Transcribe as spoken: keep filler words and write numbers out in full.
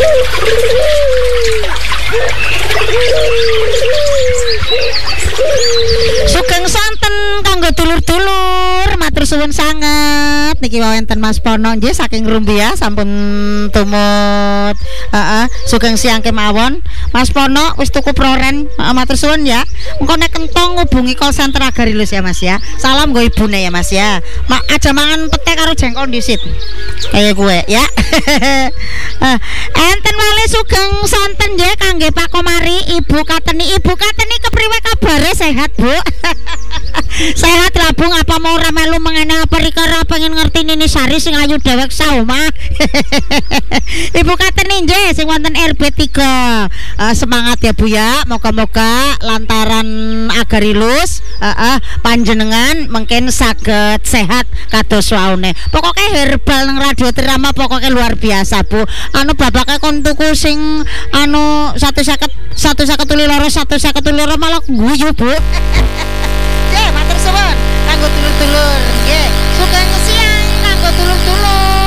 Sugeng santen kanggo dulur-dulur, matur suwun sanget niki wonten Mas Pono nggih saking Rumbia sampun tumut. Heeh, sugeng siang kemawon. Mas Pono wis tuku proren, uh, matur suwun ya. Engko nek kentong ngubungi call center Agarilus ya Mas ya. Salam nggo ibune ya Mas ya. Mak aja mangan pete karo jengkol disit. Kayak gue ya. uh, enten wale sugeng santen nggih kangge Pak Komari, Ibu Kateni. Ibu Kateni kepriwe kabare sehat, Bu? Sehat labung apa mau ora melu mengene apa rikara pengen ngerti Nini Sari sing ayu dewek saomah. Ibu Kateni nggih sing wonten R B tiga. Uh, semangat ya Bu ya. Moga-moga lantaran Agarilus uh, uh, panjenengan mungkin saged sehat kados waune. Pokoke herbal nang radio drama pokoke luar biasa Bu. Anu babake kon tuku sing anu satu seket satu seket loro satu seket loro malah guyu Bu. Nggih, matur suwun kanggo dulur-dulur. Nggih, sugeng siang kanggo dulur-dulur.